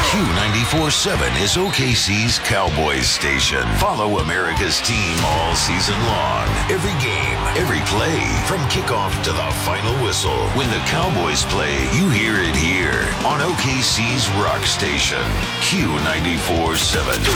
Q94.7 is OKC's Cowboys station. Follow America's team all season long. Every game, every play, from kickoff to the final whistle. When the Cowboys play, you hear it here on OKC's Rock Station. Q94.7.